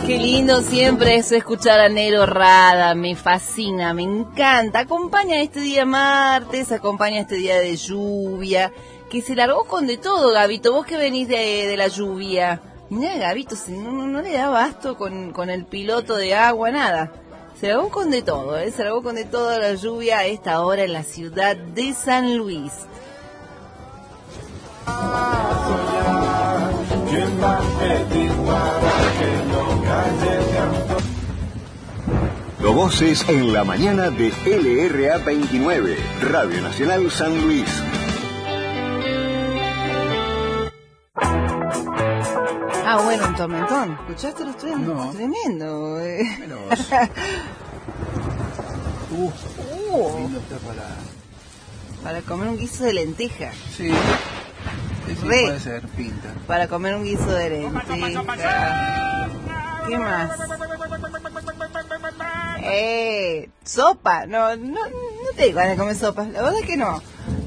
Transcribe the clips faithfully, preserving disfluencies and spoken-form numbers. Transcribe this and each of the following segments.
Qué lindo siempre es escuchar a Nero Rada, me fascina, me encanta. Acompaña este día martes, acompaña este día de lluvia, que se largó con de todo, Gabito. Vos que venís de, de la lluvia. Mirá, Gabito, no, no, no le da abasto con, con el piloto de agua, nada. Se largó con de todo, ¿eh? Se largó con de todo la lluvia a esta hora en la ciudad de San Luis. Los voces en la mañana de L R A veintinueve, Radio Nacional San Luis. Ah, bueno, un tormentón. ¿Escuchaste los trenes? No. Tremendo. Eh. Menos. uh, uh, lindo está para... para comer un guiso de lenteja. Sí. Sí, sí, Re. puede ser, pinta. Para comer un guiso de lenteja. ¿Qué más? Eh, sopa. No, no, no te ganas de comer sopa. La verdad es que no.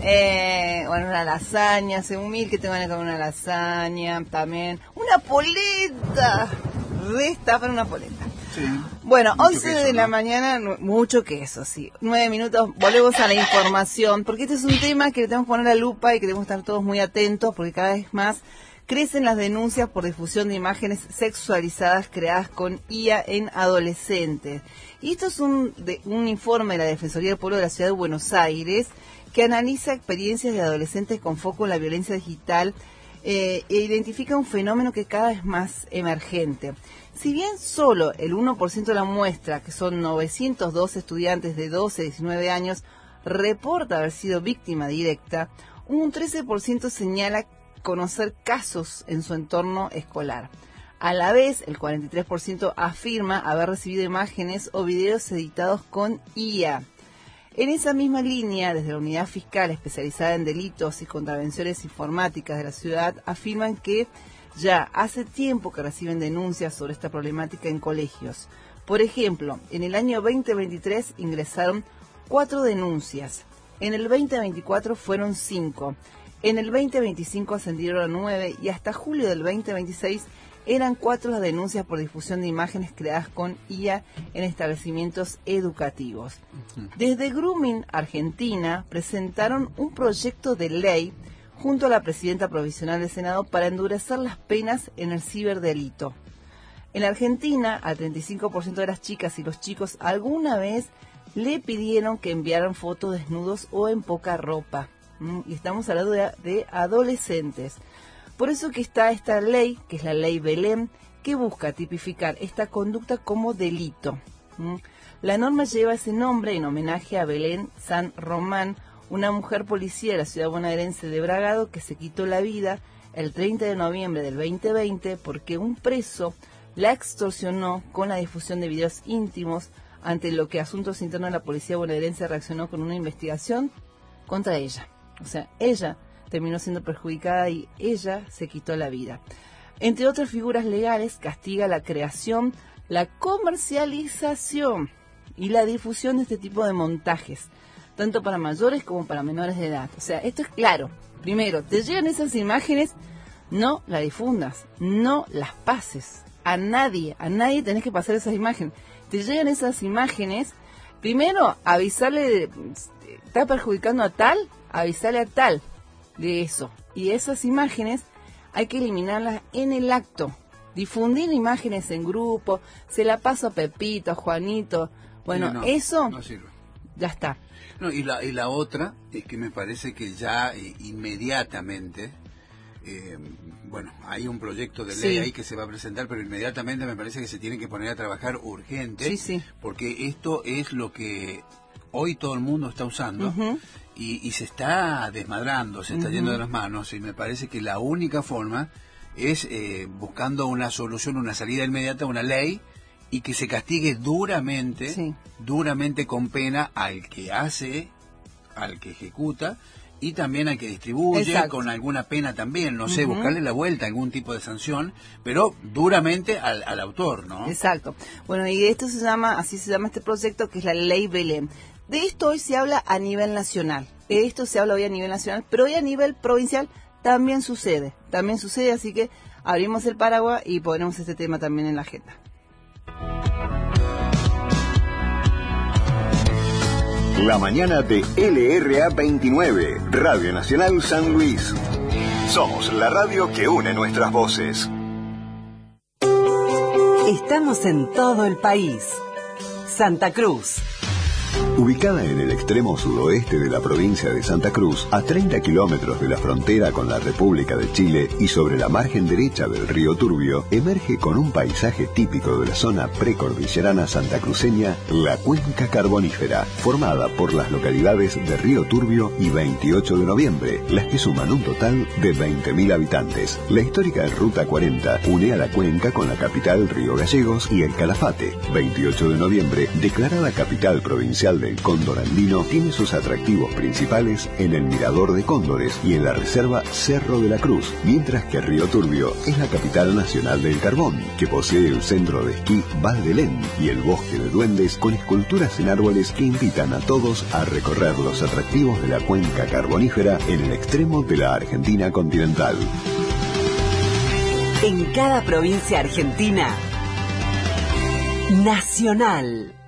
Eh, bueno, una lasaña. Hace un mil que te van a comer una lasaña también. Una polenta. Re está para una polenta. Sí. Bueno, Mucho once queso, de la ¿no? mañana, nu- mucho queso, sí. Nueve minutos, volvemos a la información, porque este es un tema que le tenemos que poner la lupa y que debemos estar todos muy atentos, porque cada vez más crecen las denuncias por difusión de imágenes sexualizadas creadas con I A en adolescentes. Y esto es un, de, un informe de la Defensoría del Pueblo de la Ciudad de Buenos Aires, que analiza experiencias de adolescentes con foco en la violencia digital eh, e identifica un fenómeno que cada vez más emergente. Si bien solo el uno por ciento de la muestra, que son novecientos dos estudiantes de doce a diecinueve años, reporta haber sido víctima directa, un trece por ciento señala conocer casos en su entorno escolar. A la vez, el cuarenta y tres por ciento afirma haber recibido imágenes o videos editados con I A. En esa misma línea, desde la Unidad Fiscal especializada en delitos y contravenciones informáticas de la ciudad, afirman que ya hace tiempo que reciben denuncias sobre esta problemática en colegios. Por ejemplo, en el año veinte veintitrés ingresaron cuatro denuncias, en el veinte veinticuatro fueron cinco, en el veinte veinticinco ascendieron a nueve y hasta julio del veinte veintiséis eran cuatro las denuncias por difusión de imágenes creadas con I A en establecimientos educativos. Desde Grooming Argentina presentaron un proyecto de ley junto a la presidenta provisional del Senado para endurecer las penas en el ciberdelito. En la Argentina, al treinta y cinco por ciento de las chicas y los chicos alguna vez le pidieron que enviaran fotos desnudos o en poca ropa. ¿Mm? Y estamos hablando de, de adolescentes. Por eso que está esta ley, que es la ley Belén, que busca tipificar esta conducta como delito. ¿Mm? La norma lleva ese nombre en homenaje a Belén San Román, una mujer policía de la ciudad bonaerense de Bragado que se quitó la vida el treinta de noviembre del veinte veinte porque un preso la extorsionó con la difusión de videos íntimos, ante lo que Asuntos Internos de la Policía bonaerense reaccionó con una investigación contra ella. O sea, ella terminó siendo perjudicada y ella se quitó la vida. Entre otras figuras legales, castiga la creación, la comercialización y la difusión de este tipo de montajes, tanto para mayores como para menores de edad. O sea, esto es claro. Primero, te llegan esas imágenes, no las difundas, no las pases. A nadie, a nadie tenés que pasar esas imágenes. Te llegan esas imágenes, primero avisarle, está perjudicando a tal, avisarle a tal de eso. Y esas imágenes hay que eliminarlas en el acto. Difundir imágenes en grupo, se la paso a Pepito, a Juanito. Bueno, Sí, no, eso no sirve. ya está. No, y la y la otra es que me parece que ya eh, inmediatamente, eh, bueno, hay un proyecto de ley Sí. ahí que se va a presentar, pero inmediatamente me parece que se tiene que poner a trabajar urgente, Sí, sí. porque esto es lo que hoy todo el mundo está usando. Ujú. y, y se está desmadrando, se está Ujú. yendo de las manos, y me parece que la única forma es eh, buscando una solución, una salida inmediata, una ley, y que se castigue duramente, Sí. duramente con pena al que hace, al que ejecuta, y también al que distribuye, Exacto. con alguna pena también, no sé, Ujú. buscarle la vuelta, algún tipo de sanción, pero duramente al, al autor, ¿no? Exacto. Bueno, y esto se llama, así se llama este proyecto, que es la Ley Belén. De esto hoy se habla a nivel nacional. De esto se habla hoy a nivel nacional, pero hoy a nivel provincial también sucede. También sucede, así que abrimos el paraguas y ponemos este tema también en la agenda. La mañana de L R A veintinueve, Radio Nacional San Luis. Somos la radio que une nuestras voces. Estamos en todo el país. Santa Cruz. Ubicada en el extremo sudoeste de la provincia de Santa Cruz, a treinta kilómetros de la frontera con la República de Chile y sobre la margen derecha del río Turbio, emerge con un paisaje típico de la zona precordillerana santacruceña, la Cuenca Carbonífera, formada por las localidades de Río Turbio y veintiocho de noviembre, las que suman un total de veinte mil habitantes. La histórica Ruta cuarenta une a la cuenca con la capital Río Gallegos y el Calafate. veintiocho de noviembre, declarada capital provincial de El Cóndor Andino, tiene sus atractivos principales en el Mirador de Cóndores y en la reserva Cerro de la Cruz, mientras que Río Turbio es la capital nacional del carbón, que posee el centro de esquí Val de Lén y el bosque de duendes con esculturas en árboles que invitan a todos a recorrer los atractivos de la cuenca carbonífera en el extremo de la Argentina continental. En cada provincia argentina, Nacional.